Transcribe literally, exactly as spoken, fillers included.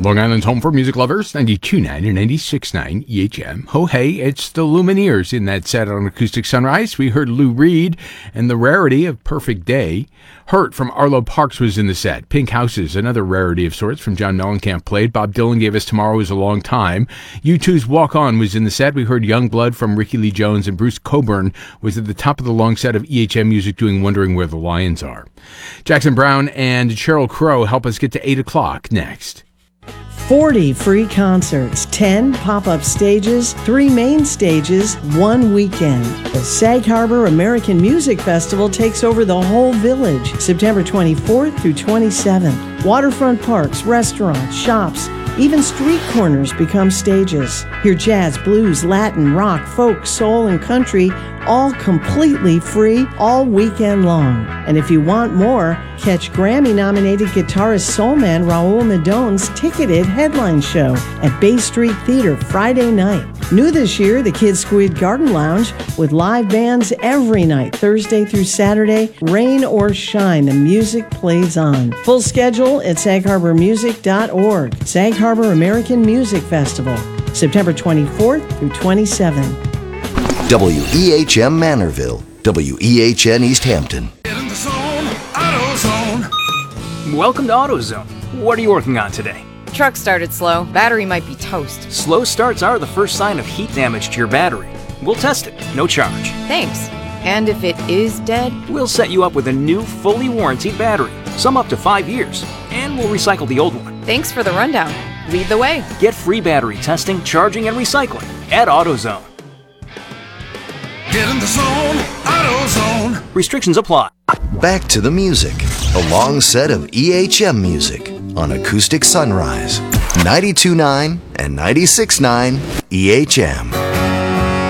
Long Island's home for music lovers, ninety-two point nine and ninety-six point nine E H M. Oh, hey, it's the Lumineers in that set on Acoustic Sunrise. We heard Lou Reed and the rarity of Perfect Day. Hurt from Arlo Parks was in the set. Pink Houses, another rarity of sorts from John Mellencamp played. Bob Dylan gave us Tomorrow Is a Long Time. U two's Walk On was in the set. We heard Young Blood from Ricky Lee Jones, and Bruce Coburn was at the top of the long set of E H M music doing Wondering Where the Lions Are. Jackson Browne and Sheryl Crow help us get to eight o'clock next. forty free concerts, ten pop-up stages, three main stages, one weekend. The Sag Harbor American Music Festival takes over the whole village, September twenty-fourth through twenty-seventh. Waterfront parks, restaurants, shops, even street corners become stages. Hear jazz, blues, Latin, rock, folk, soul, and country, all completely free all weekend long. And if you want more, catch Grammy-nominated guitarist soulman Raul Madone's ticketed headline show at Bay Street Theater Friday night. New this year, the Kid Squid Garden Lounge with live bands every night, Thursday through Saturday. Rain or shine, the music plays on. Full schedule at sag harbor music dot org. Sag Harbor American Music Festival, September twenty-fourth through twenty-seventh. W E H M Manorville, W E H N East Hampton. Get in the zone, AutoZone. Welcome to AutoZone. What are you working on today? Truck started slow. Battery might be toast. Slow starts are the first sign of heat damage to your battery. We'll test it, no charge. Thanks. And if it is dead? We'll set you up with a new, fully warranted battery, some up to five years, and we'll recycle the old one. Thanks for the rundown. Lead the way. Get free battery testing, charging, and recycling at AutoZone. Get in the zone, AutoZone. Restrictions apply. Back to the music. A long set of E H M music on Acoustic Sunrise. ninety-two point nine and ninety-six point nine E H M.